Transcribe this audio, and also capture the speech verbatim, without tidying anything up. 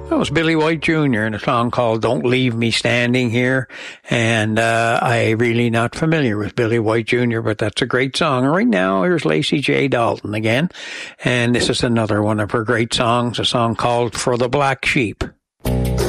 That was Billy White Junior in a song called Don't Leave Me Standing Here. And uh, I really not familiar with Billy White Junior, but that's a great song. Right now, here's Lacey J. Dalton again. And this is another one of her great songs, a song called For the Black Sheep.